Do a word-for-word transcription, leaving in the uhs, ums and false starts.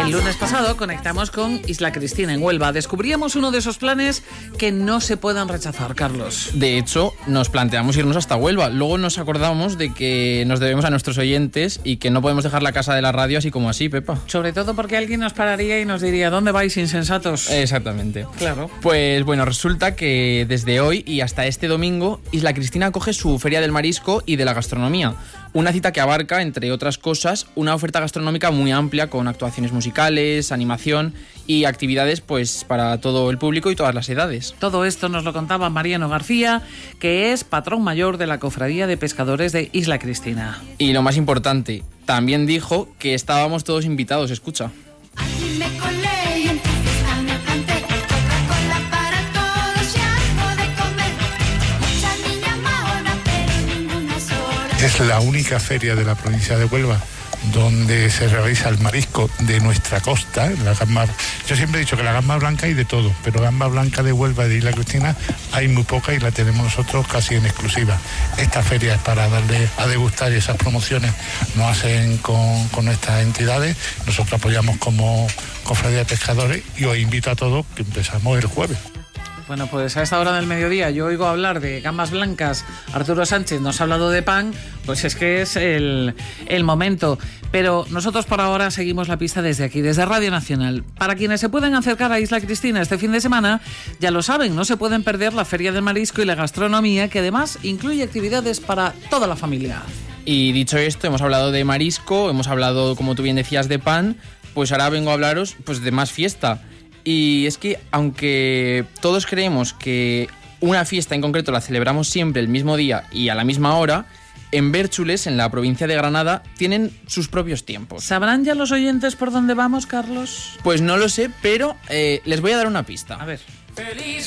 El lunes pasado conectamos con Isla Cristina en Huelva. Descubríamos uno de esos planes que no se puedan rechazar, Carlos. De hecho, nos planteamos irnos hasta Huelva. Luego nos acordamos de que nos debemos a nuestros oyentes y que no podemos dejar la casa de la radio así como así, Pepa. Sobre todo porque alguien nos pararía y nos diría: ¿dónde vais, insensatos? Exactamente. Claro. Pues bueno, resulta que desde hoy y hasta este domingo, Isla Cristina acoge su Feria del Marisco y de la Gastronomía. Una cita que abarca, entre otras cosas, una oferta gastronómica muy amplia con actuaciones musicales, animación y actividades pues para todo el público y todas las edades. Todo esto nos lo contaba Mariano García, que es patrón mayor de la Cofradía de Pescadores de Isla Cristina. Y lo más importante, también dijo que estábamos todos invitados, escucha. Aquí me colé y entonces me planté Coca-Cola para todos y algo de comer. Mucha niña mahona, pero ninguna sola. Es la única feria de la provincia de Huelva donde se realiza el marisco de nuestra costa, la gamba. Yo siempre he dicho que la gamba blanca hay de todo, pero gamba blanca de Huelva y de Isla Cristina hay muy poca y la tenemos nosotros casi en exclusiva. Esta feria es para darle a degustar y esas promociones nos hacen con, con nuestras entidades. Nosotros apoyamos como Cofradía de Pescadores y os invito a todos que empezamos el jueves. Bueno, pues a esta hora del mediodía yo oigo hablar de gambas blancas, Arturo Sánchez nos ha hablado de pan, pues es que es el, el momento. Pero nosotros por ahora seguimos la pista desde aquí, desde Radio Nacional. Para quienes se pueden acercar a Isla Cristina este fin de semana, ya lo saben, no se pueden perder la Feria del Marisco y la Gastronomía, que además incluye actividades para toda la familia. Y dicho esto, hemos hablado de marisco, hemos hablado, como tú bien decías, de pan, pues ahora vengo a hablaros pues de más fiesta. Y es que, aunque todos creemos que una fiesta en concreto la celebramos siempre el mismo día y a la misma hora, en Bérchules, en la provincia de Granada, tienen sus propios tiempos. ¿Sabrán ya los oyentes por dónde vamos, Carlos? Pues no lo sé, pero eh, les voy a dar una pista. A ver. Feliz